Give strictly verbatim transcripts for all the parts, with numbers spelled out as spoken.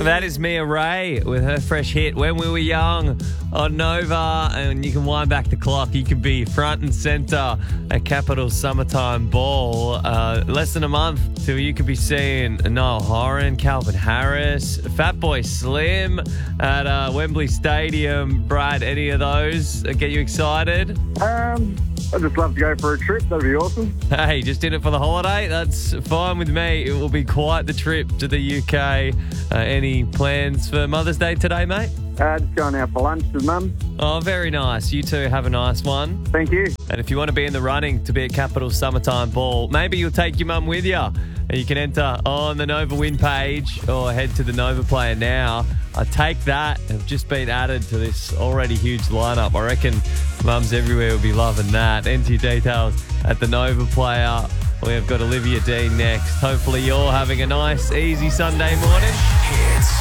That is Mia Ray with her fresh hit, When We Were Young, on Nova. And you can wind back the clock. You can be front and centre at Capital Summertime Ball. Uh, less than a month till you could be seeing Niall Horan, Calvin Harris, Fatboy Slim at uh, Wembley Stadium. Brad, any of those get you excited? Um, I'd just love to go for a trip. That'd be awesome. Hey, just in it for the holiday? That's fine with me. It will be quite the trip to the U K. Uh, any plans for Mother's Day today, mate? Uh, just going out for lunch with Mum. Oh, very nice. You two have a nice one. Thank you. And if you want to be in the running to be at Capital Summertime Ball, maybe you'll take your mum with you. And you can enter on the Nova Win page or head to the Nova Player now. I take that. Have just been added to this already huge lineup. I reckon mums everywhere will be loving that. Enter your details at the Nova Player. We've got Olivia Dean next. Hopefully you're having a nice, easy Sunday morning. Hits.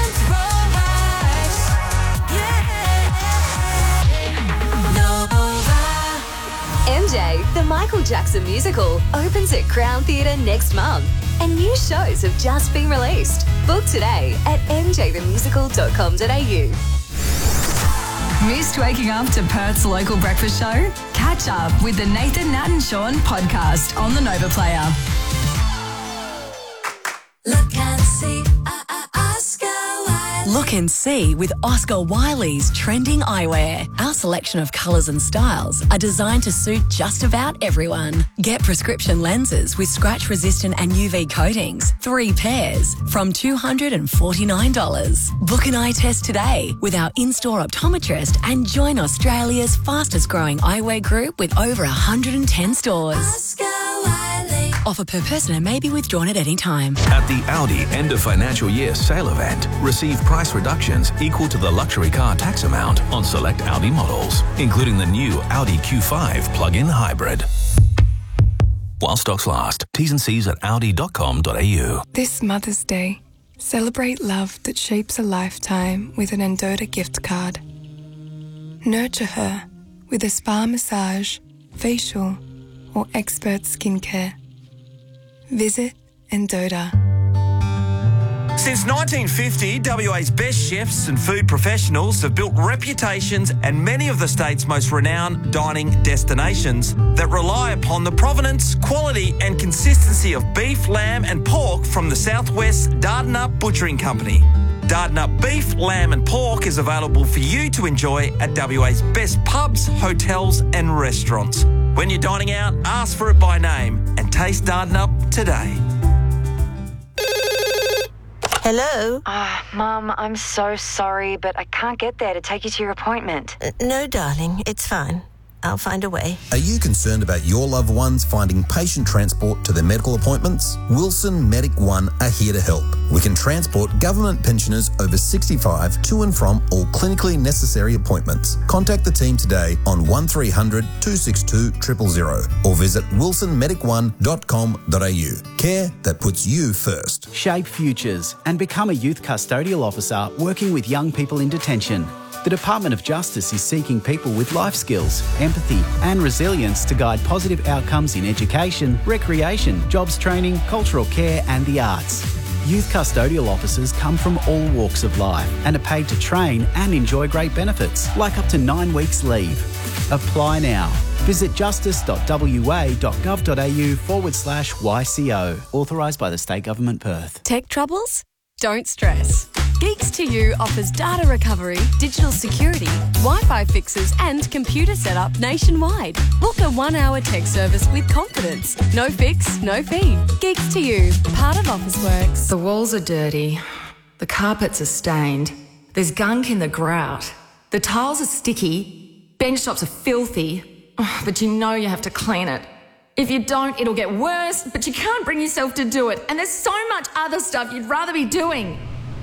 M J, the Michael Jackson musical, opens at Crown Theatre next month. And new shows have just been released. Book today at m j the musical dot com dot a u. Missed waking up to Perth's local breakfast show? Catch up with the Nathan, Nat and Sean podcast on the Nova Player. Look and see, uh, uh, Oscar Wilde. Look and see with Oscar Wiley's trending eyewear. Our selection of colours and styles are designed to suit just about everyone. Get prescription lenses with scratch-resistant and U V coatings, three pairs, from two hundred forty-nine dollars. Book an eye test today with our in-store optometrist and join Australia's fastest-growing eyewear group with over one hundred ten stores. Oscar Wiley. Offer per person and may be withdrawn at any time. At the Audi end of financial year sale event, receive price reductions equal to the luxury car tax amount on select Audi models, including the new Audi Q five plug-in hybrid. While stocks last, T's and C's at audi dot com dot a u. This Mother's Day, celebrate love that shapes a lifetime with an Endota gift card. Nurture her with a spa massage, facial, or expert skincare. Visit Endota. Since nineteen fifty, W A's best chefs and food professionals have built reputations and many of the state's most renowned dining destinations that rely upon the provenance, quality and consistency of beef, lamb and pork from the Southwest Dardanup Butchering Company. Dardanup beef, lamb and pork is available for you to enjoy at W A's best pubs, hotels and restaurants. When you're dining out, ask for it by name and taste Dardanup today. Hello? Ah, oh, Mum, I'm so sorry, but I can't get there to take you to your appointment. Uh, no, darling, it's fine. I'll find a way. Are you concerned about your loved ones finding patient transport to their medical appointments? Wilson Medic One are here to help. We can transport government pensioners over sixty-five to and from all clinically necessary appointments. Contact the team today on one three hundred, two six two, zero zero zero or visit wilson medic one dot com dot a u. Care that puts you first. Shape futures and become a youth custodial officer working with young people in detention. The Department of Justice is seeking people with life skills, empathy and resilience to guide positive outcomes in education, recreation, jobs training, cultural care and the arts. Youth custodial officers come from all walks of life and are paid to train and enjoy great benefits, like up to nine weeks leave. Apply now. Visit justice.wa.gov.au forward slash YCO. Authorised by the State Government Perth. Tech troubles? Don't stress. Geeks to You offers data recovery, digital security, Wi-Fi fixes and computer setup nationwide. Book a one-hour tech service with confidence. No fix, no fee. Geeks to You, part of Officeworks. The walls are dirty. The carpets are stained. There's gunk in the grout. The tiles are sticky. Bench tops are filthy. Oh, but you know you have to clean it. If you don't, it'll get worse, but you can't bring yourself to do it. And there's so much other stuff you'd rather be doing.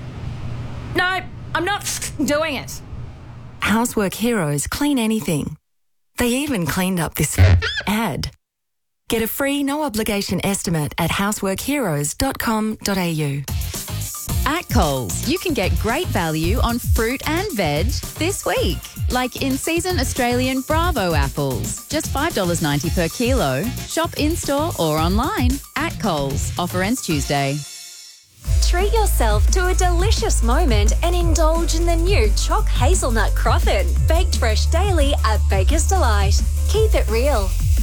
No, I'm not doing it. Housework Heroes clean anything. They even cleaned up this ad. Get a free, no-obligation estimate at housework heroes dot com dot a u. At Coles, you can get great value on fruit and veg this week. Like in-season Australian Bravo apples, just five dollars ninety per kilo. Shop in-store or online. At Coles. Offer ends Tuesday. Treat yourself to a delicious moment and indulge in the new Choc Hazelnut Croffin, baked fresh daily at Baker's Delight. Keep it real.